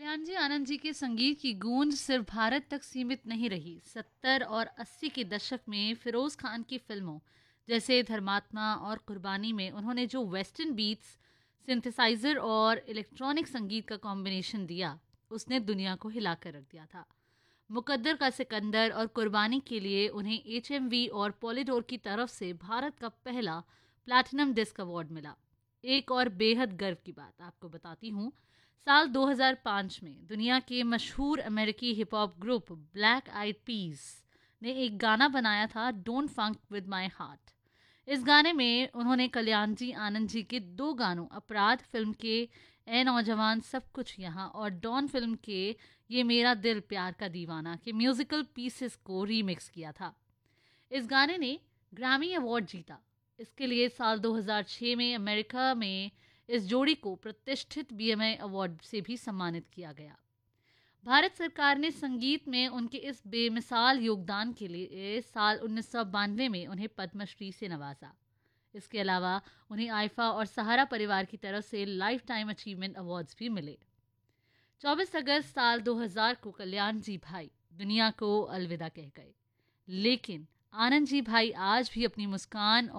कल्याण जी आनंद जी के संगीत की गूंज सिर्फ भारत तक सीमित नहीं रही। 70 और 80 के दशक में फिरोज खान की फिल्मों जैसे धर्मात्मा और कुर्बानी में उन्होंने जो वेस्टर्न बीट्स, सिंथेसाइजर और इलेक्ट्रॉनिक संगीत का कॉम्बिनेशन दिया, उसने दुनिया को हिलाकर रख दिया था। मुकद्दर का सिकंदर और कुर्बानी के लिए उन्हें HMV और पॉलीडोर की तरफ से भारत का पहला प्लैटिनम डिस्क अवार्ड मिला। एक और बेहद गर्व की बात आपको बताती हूँ। साल 2005 में दुनिया के मशहूर अमेरिकी हिप हॉप ग्रुप ब्लैक आइड पीस ने एक गाना बनाया था, don't funk with my heart. इस गाने में उन्होंने कल्याण जी आनंद जी के दो गानों, अपराध फिल्म के ए नौजवान सब कुछ यहाँ और डॉन फिल्म के ये मेरा दिल प्यार का दीवाना के म्यूजिकल पीसेस को रीमिक्स किया था। इस गाने ने ग्रैमी अवार्ड जीता। इसके लिए साल 2006 में अमेरिका में इस जोड़ी को प्रतिष्ठित BMI अवार्ड से भी सम्मानित किया गया। भारत सरकार ने संगीत में उनके इस बेमिसाल योगदान के लिए साल 1992 में उन्हें पद्मश्री से नवाजा। इसके अलावा उन्हें आईफा और सहारा परिवार की तरफ से लाइफ टाइम अचीवमेंट अवार्ड्स भी मिले। 24 अगस्त साल 2000 को कल्याण जी भाई दुनिया को अलविदा कह गए, लेकिन आनंद जी भाई आज भी अपनी मुस्कान